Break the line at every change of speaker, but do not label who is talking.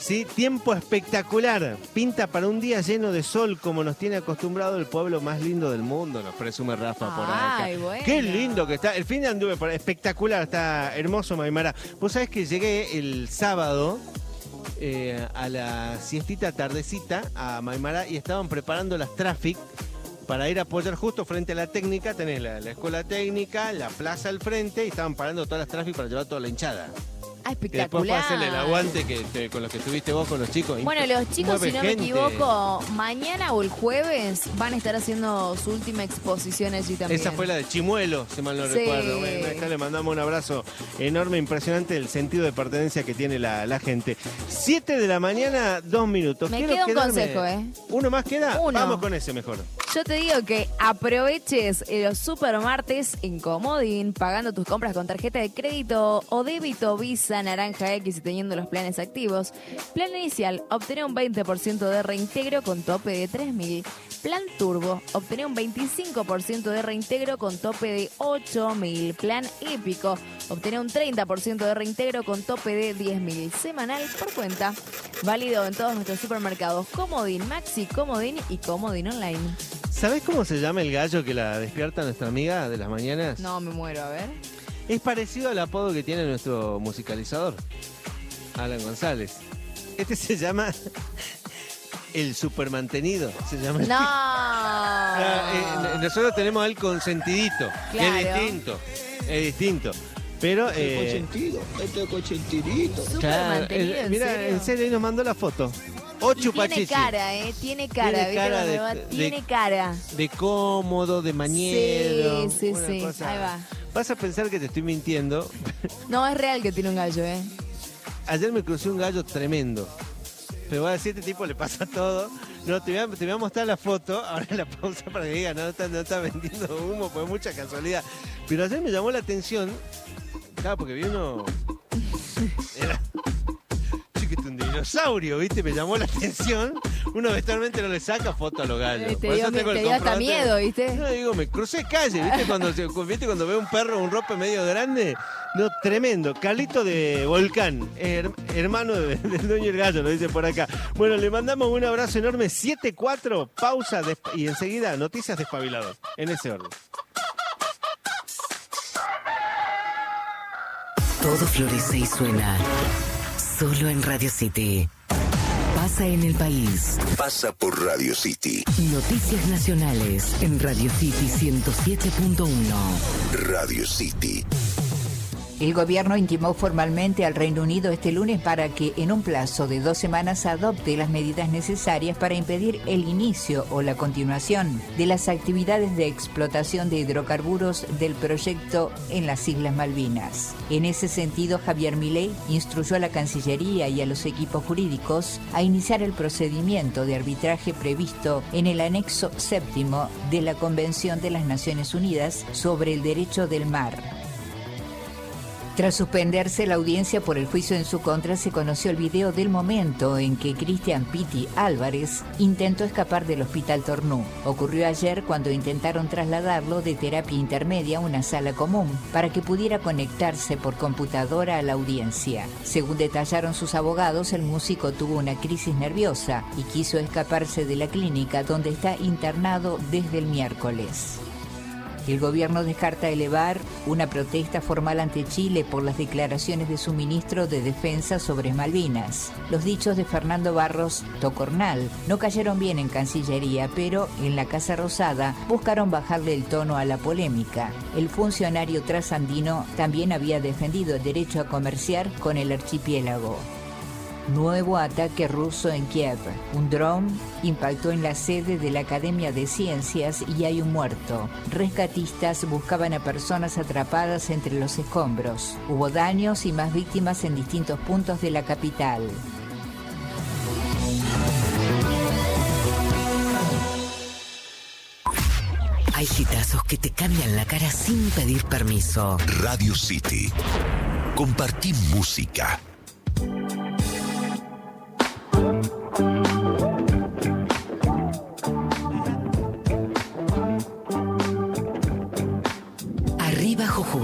Sí, tiempo espectacular. Pinta para un día lleno de sol como nos tiene acostumbrado el pueblo más lindo del mundo, nos presume Rafa por acá.
Ay, bueno.
Qué lindo que está. El fin de anduve por espectacular, está hermoso Maimara. Vos sabés que llegué el sábado a la siestita tardecita a Maimara y estaban preparando las traffic para ir a apoyar justo frente a la técnica. Tenés la escuela técnica, la plaza al frente y estaban parando todas las traffic para llevar toda la hinchada.
Ah,
Que después fue
espectacular.
a hacerle el aguante con los que estuviste vos con los chicos.
Bueno, los chicos,
Mueve
si no me
gente.
equivoco, mañana o el jueves van a estar haciendo su última exposición allí también.
Esa fue la de Chimuelo, si mal no
Sí.
recuerdo. Bueno, acá le mandamos un abrazo enorme, impresionante el sentido de pertenencia que tiene la gente. 7 de la mañana, 2 minutos.
Me
Quiero
queda un
quedarme-
consejo,
¿Uno más queda?
Uno.
Vamos con ese mejor.
Yo te digo que aproveches los supermartes en Comodín pagando tus compras con tarjeta de crédito o débito Visa Naranja X y teniendo los planes activos. Plan inicial, obtener un 20% de reintegro con tope de 3.000. Plan Turbo, obtener un 25% de reintegro con tope de 8.000. Plan Épico, obtener un 30% de reintegro con tope de 10.000. Semanal por cuenta. Válido en todos nuestros supermercados Comodín, Maxi, Comodín y Comodín Online.
¿Sabés cómo se llama el gallo que la despierta nuestra amiga de las mañanas?
No, me muero, a ver.
Es parecido al apodo que tiene nuestro musicalizador, Alan González. Este se llama el supermantenido. Se llama el
No.
nosotros tenemos el consentidito, que
Claro.
es distinto. Pero
Consentido, este es consentidito.
Supermantenido, ¿en
mira,
serio?
en serio, ahí nos mandó la foto.
Y
Ocho
tiene
pachichi.
cara, tiene cara,
Tiene
¿viste
cara
dónde
de-
va?
de-
Tiene cara.
De cómodo, de mañero.
Sí,
una
sí,
cosa-
ahí va.
Vas a pensar que te estoy mintiendo.
No, es real que tiene un gallo,
Ayer me crucé un gallo tremendo. Pero voy a decir, este tipo le pasa todo. No, te voy a mostrar la foto. Ahora la pausa para que diga, no está vendiendo humo, pues mucha casualidad. Pero ayer me llamó la atención. Claro, porque vi uno. Era. Sí, que es un dinosaurio, ¿viste? Me llamó la atención. Uno habitualmente no le saca foto a los gallos.
Te
Por eso
dio,
tengo el
te dio hasta
comprobante.
miedo, ¿viste?
No, digo, me crucé calle, ¿viste? Cuando veo un perro, un rope medio grande. No, tremendo. Carlito de Volcán, hermano del dueño del gallo, lo dice por acá. Bueno, le mandamos un abrazo enorme. 7-4, pausa y enseguida noticias despabilados. En ese orden.
Todo florece y suena. Solo en Radio City. Pasa en el país.
Pasa por Radio City.
Noticias nacionales en Radio City 107.1.
Radio City.
El gobierno intimó formalmente al Reino Unido este lunes para que en un plazo de 2 semanas adopte las medidas necesarias para impedir el inicio o la continuación de las actividades de explotación de hidrocarburos del proyecto en las Islas Malvinas. En ese sentido, Javier Milei instruyó a la Cancillería y a los equipos jurídicos a iniciar el procedimiento de arbitraje previsto en el anexo 7º de la Convención de las Naciones Unidas sobre el Derecho del Mar. Tras suspenderse la audiencia por el juicio en su contra, se conoció el video del momento en que Cristian Piti Álvarez intentó escapar del Hospital Tornú. Ocurrió ayer cuando intentaron trasladarlo de terapia intermedia a una sala común para que pudiera conectarse por computadora a la audiencia. Según detallaron sus abogados, el músico tuvo una crisis nerviosa y quiso escaparse de la clínica donde está internado desde el miércoles. El gobierno descarta elevar una protesta formal ante Chile por las declaraciones de su ministro de Defensa sobre Malvinas. Los dichos de Fernando Barros Tocornal no cayeron bien en Cancillería, pero en la Casa Rosada buscaron bajarle el tono a la polémica. El funcionario trasandino también había defendido el derecho a comerciar con el archipiélago. Nuevo ataque ruso en Kiev. Un dron impactó en la sede de la Academia de Ciencias y hay un muerto. Rescatistas buscaban a personas atrapadas entre los escombros. Hubo daños y más víctimas en distintos puntos de la capital.
Hay hitazos que te cambian la cara sin pedir permiso.
Radio City. Compartí música.